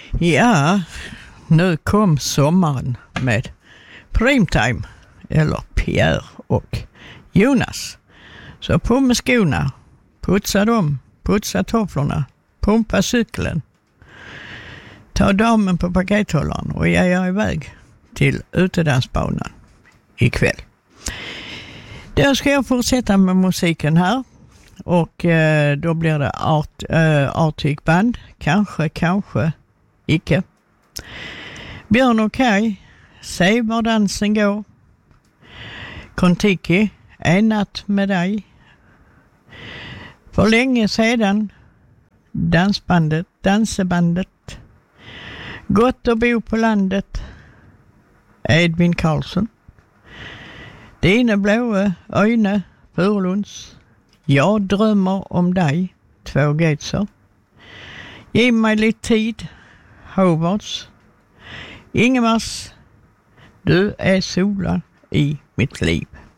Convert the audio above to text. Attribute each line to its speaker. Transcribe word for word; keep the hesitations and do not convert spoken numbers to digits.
Speaker 1: Ja, nu kom sommaren med Primetime, eller Pierre och Jonas. Så på med skorna, putsa dem, putsa tofflorna, pumpa cykeln, ta damen på pakethållaren och ge er iväg till utedansbanan ikväll. Då ska jag fortsätta med musiken här. Och eh, då blir det art, eh, Arctic Band. Kanske, kanske icke. Björn och Kaj, säg var dansen går. Kontiki, en natt med dig. För länge sedan, dansbandet, dansebandet. Gott att bo på landet, Edvin Karlsson. Dine blåe öjne, Furulunds. Jag drömmer om dig, två Gatser. Ge mig lite tid, Howards. Ingemars, du är solen i mitt liv.